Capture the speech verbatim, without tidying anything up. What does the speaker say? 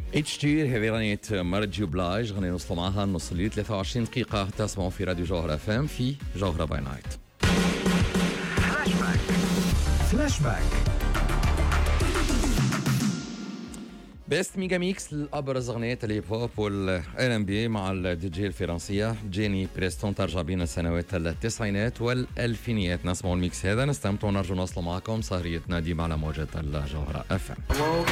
اتش تي هذه غنية مرجي بلاج، غني نوصلوا معها نص الليل ثلاثة وعشرين دقيقة. تسمعوا في راديو جوهرة اف ام في جوهرة باي نايت. فلاش باك فلاش باك بيست ميجا ميكس الابرز اغنيات الهيب هوب والار ام بي مع الدي جي الفرنسيه جيني بريستون. ترجع بين السنوات التسعينات والالفينيات. نسمعوا الميكس هذا، نستمتعوا ونرجو نوصلوا معكم سهريتنا ديما على موجة الجوهرة اف ام.